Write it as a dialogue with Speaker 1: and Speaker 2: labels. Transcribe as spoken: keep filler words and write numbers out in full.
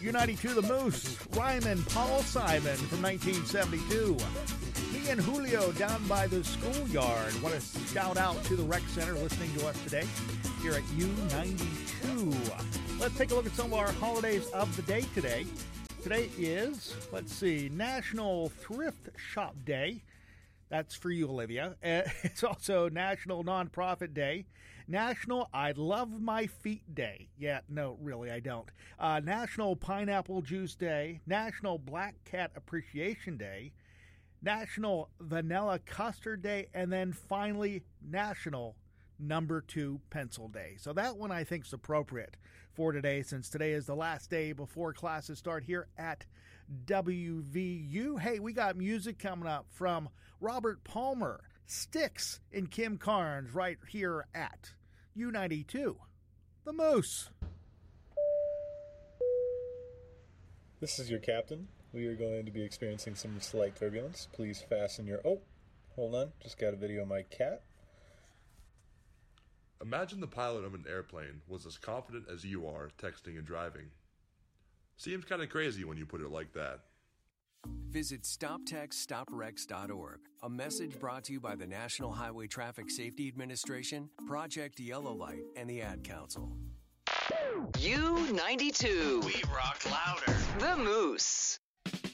Speaker 1: U ninety-two, The Moose, Ryman Paul Simon from nineteen seventy-two. Me and Julio down by the schoolyard. Want to shout out to the rec center listening to us today here at U ninety-two. Let's take a look at some of our holidays of the day today. Today is, let's see, National Thrift Shop Day. That's for you, Olivia. Uh, it's also National Nonprofit Day. National I Love My Feet Day. Yeah, no, really, I don't. Uh, National Pineapple Juice Day. National Black Cat Appreciation Day. National Vanilla Custard Day. And then finally, National Number Two Pencil Day. So that one I think is appropriate for today, since today is the last day before classes start here at W V U. Hey, we got music coming up from Robert Palmer, Styx, and Kim Carnes right here at U ninety-two, The Moose.
Speaker 2: This is your captain. We are going to be experiencing some slight turbulence. Please fasten your... Oh, hold on. Just got a video of my cat.
Speaker 3: Imagine the pilot of an airplane was as confident as you are texting and driving. Seems kind of crazy when you put it like that.
Speaker 4: Visit stop text stop wrecks dot org. A message brought to you by the National Highway Traffic Safety Administration, Project Yellow Light, and the Ad Council.
Speaker 5: U ninety-two.
Speaker 6: We rock louder.
Speaker 5: The Moose.